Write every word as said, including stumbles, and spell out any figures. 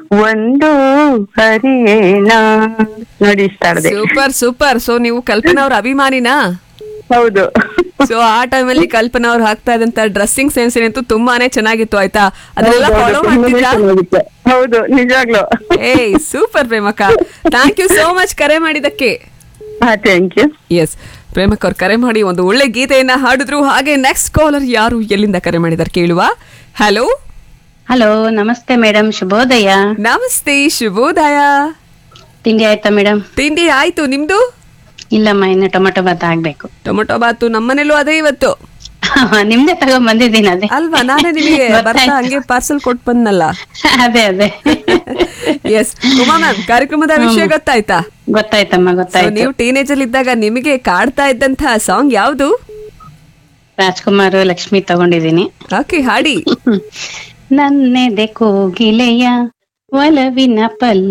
ಒಂದು ಹರಿಯೇಣ ನೋಡಿ ಇಷ್ಟ ಆಡ್ದೆ. Super super. ಸೊ ನೀವು ಕಲ್ಪನಾ ಅವ್ರ ಅಭಿಮಾನಿನಾ? ಹೌದು. ಸೊ ಆ ಟೈಮಲ್ಲಿ ಕಲ್ಪನಾ ಅವ್ರು ಹಾಕ್ತಾ ಇದ್ದಂತ ಡ್ರೆಸ್ಸಿಂಗ್ ಸೆನ್ಸ್ ಅಂತೂ ತುಂಬಾನೇ ಚೆನ್ನಾಗಿತ್ತು ಆಯ್ತಾ? ಅದನ್ನೆಲ್ಲ ಹೌದು, ಫಾಲೋ ತುಂಬಾನೇ ಮಾಡ್ತಿದ್ರಾ? ಚೆನ್ನಾಗಿತ್ತು. ಹೌದು ನಿಜಾಗ್ಲು. ಏಯ್ super ಪ್ರೇಮಕ್ಕ, thank you so much ಕರೆ ಮಾಡಿದಕ್ಕೆ. ಹಾ ಥ್ಯಾಂಕ್ ಯು. ಎಸ್, ಪ್ರೇಮಕ್ ಅವ್ರು ಕರೆ ಮಾಡಿ ಒಂದು ಒಳ್ಳೆ ಗೀತೆಯನ್ನ ಹಾಡಿದ್ರು. ಹಾಗೆ ನೆಕ್ಸ್ಟ್ ಕಾಲರ್ ಯಾರು ಎಲ್ಲಿಂದ ಕರೆ ಮಾಡಿದಾರೆ ಕೇಳುವ. ಹಲೋ ಹಲೋ, ನಮಸ್ತೆ ಮೇಡಮ್, ಶುಭೋದಯ. ನಮಸ್ತೆ, ಶುಭೋದಯ. ತಿಂಡಿ ಆಯ್ತಾ ಮೇಡಮ್? ತಿಂಡಿ ಆಯ್ತು, ನಿಮ್ದು? ಇಲ್ಲಮ್ಮ, ಇನ್ನು ಟೊಮೆಟೊ ಭಾತ್ ಆಗ್ಬೇಕು. ಟೊಮೊಟೊ ಬಾತು ನಮ್ಮನೇಲೂ ಅದೇ ಇವತ್ತು. ನಿಮ್ದೆ ತಗೊಂಡ್ ಬಂದಿದ್ದೀನಿ ಅದೇ. ಅಲ್ವಾ, ನಾನೇ ನಿಮಗೆ ಬರ್ತಾ ಹಂಗೆ ಪಾರ್ಸಲ್ ಕೊಟ್ಟು ಬಂದ್ನಲ್ಲ. ಅದೇ ಅದೇ ಎಸ್ ಉಮಾ ಮ್ಯಾಮ್, ಕಾರ್ಯಕ್ರಮದ ವಿಷಯ ಗೊತ್ತಾಯ್ತಾ? ಗೊತ್ತಾಯ್ತಮ್ಮ, So, ಗೊತ್ತಾಯ್ತು. ನೀವು ಟೀನೇಜರ್ ಇದ್ದಾಗ ನಿಮಗೆ ಕಾಡ್ತಾ ಇದ್ದಂತಹ ಸಾಂಗ್ ಯಾವುದು? ರಾಜ್ಕುಮಾರ್ ಲಕ್ಷ್ಮಿ ತಗೊಂಡಿದ್ದೀನಿ. ಓಕೆ, ಹಾಡಿ. ನನ್ನೆದೆ ಕೋಗಿಲೆಯ ಒಲವಿನ ಪಲ್ಲ